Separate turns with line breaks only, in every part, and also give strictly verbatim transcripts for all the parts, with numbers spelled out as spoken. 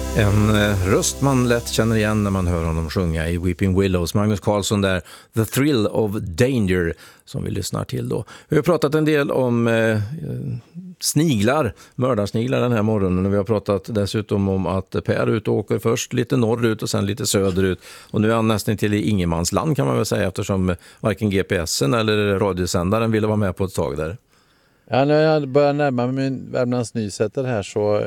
En röst man lätt känner igen när man hör honom sjunga i Weeping Willows. Magnus Carlsson där, The Thrill of Danger, som vi lyssnar till då. Vi har pratat en del om eh, sniglar, mördarsniglar den här morgonen. Och vi har pratat dessutom om att Per ut och åker först lite norrut och sen lite söderut. Och nu är han nästan till i ingenmansland kan man väl säga, eftersom varken G P S'en eller radiosändaren ville vara med på ett tag där.
Ja, när jag börjar närma mig Värmlands Nyheter här så...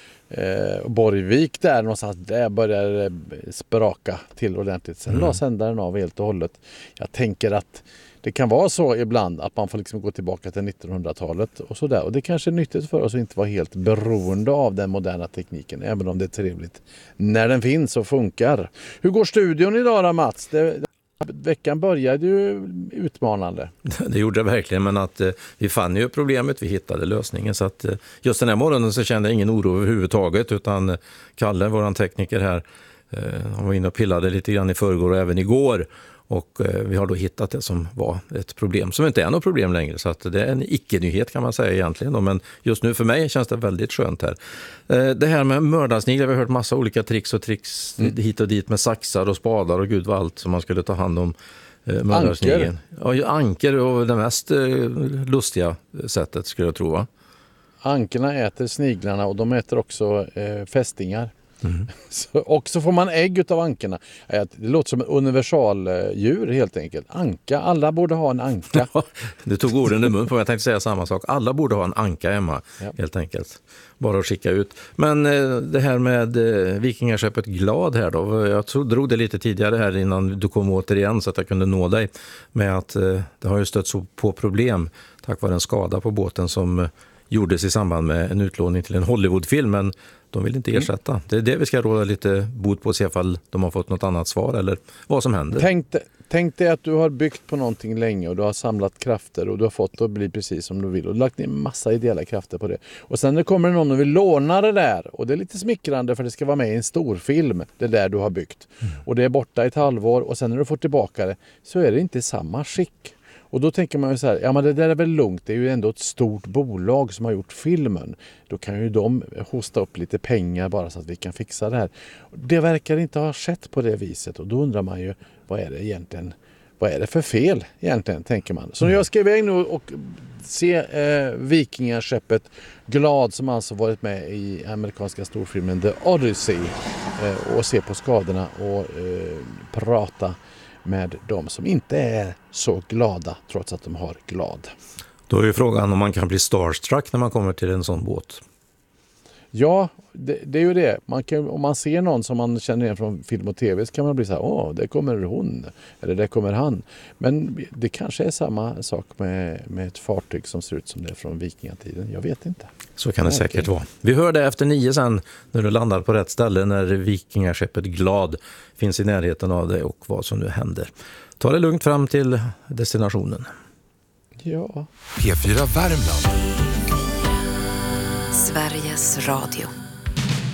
Eh, Borgvik där någonstans, där börjar eh, spraka till ordentligt. Sen mm. la sändaren av helt och hållet. Jag tänker att det kan vara så ibland att man får liksom gå tillbaka till nittonhundratalet och sådär. Och det kanske är nyttigt för oss att inte vara helt beroende av den moderna tekniken, även om det är trevligt när den finns och funkar. Hur går studion idag då, Mats? Det, Veckan började ju utmanande.
Det gjorde det verkligen, men att eh, vi fann ju problemet, vi hittade lösningen. Så att eh, just den här morgonen så kände jag ingen oro överhuvudtaget, utan eh, Kalle, våran tekniker här, eh, han var inne och pillade lite grann i förrgår och även igår. Och eh, vi har då hittat det som var ett problem, som inte är något problem längre. Så att det är en icke-nyhet kan man säga egentligen då. Men just nu för mig känns det väldigt skönt här. Eh, det här med mördarsniglar, vi har hört massa olika tricks och tricks mm. hit och dit med saxar och spadar och gud vad allt som man skulle ta hand om eh, mördarsnigeln. Anker. Ja, anker och det mest eh, lustiga sättet skulle jag tro, va?
Ankerna äter sniglarna och de äter också eh, fästingar.
Mm.
Så, och så får man ägg utav ankorna. Det låter som ett universaldjur helt enkelt. Anka, alla borde ha en anka.
Du tog orden i mun på mig, jag tänkte säga samma sak. Alla borde ha en anka hemma, ja. Helt enkelt. Bara att skicka ut. Men eh, det här med eh, vikingaskeppet Glad här då. Jag tror, drog det lite tidigare här innan du kom återigen så att jag kunde nå dig. Med att eh, det har ju stött så på problem tack vare en skada på båten som eh, gjordes i samband med en utlåning till en Hollywoodfilm, men de vill inte ersätta. Mm. Det är det vi ska råda lite bot på, se ifall de har fått något annat svar eller vad som händer.
Tänk, tänk dig att du har byggt på någonting länge och du har samlat krafter och du har fått det att bli precis som du vill och lagt ner massa ideella krafter på det. Och sen när det kommer någon och vill låna det där och det är lite smickrande för det ska vara med i en stor film, det där du har byggt. Mm. Och det är borta ett halvår och sen när du får tillbaka det så är det inte i samma skick. Och då tänker man ju så här, ja men det där är väl lugnt, det är ju ändå ett stort bolag som har gjort filmen. Då kan ju de hosta upp lite pengar bara så att vi kan fixa det här. Det verkar inte ha skett på det viset och då undrar man ju, vad är det egentligen, vad är det för fel egentligen, tänker man. Så jag ska iväg nu och se eh, vikingaskeppet Glad som alltså varit med i amerikanska storfilmen The Odyssey eh, och se på skadorna och eh, prata med de som inte är så glada trots att de har glad.
Då är ju frågan om man kan bli starstruck när man kommer till en sån båt.
Ja, det, det är ju det. Man kan, om man ser någon som man känner igen från film och tv så kan man bli så här, åh, där kommer hon, eller där kommer han. Men det kanske är samma sak med, med ett fartyg som ser ut som det är från vikingatiden. Jag vet inte.
Så kan det säkert okay. vara. Vi hör det efter nio sen när du landar på rätt ställe, när vikingaskeppet Glad finns i närheten av dig och vad som nu händer. Ta det lugnt fram till destinationen.
Ja.
P fyra Värmland.
Sveriges Radio.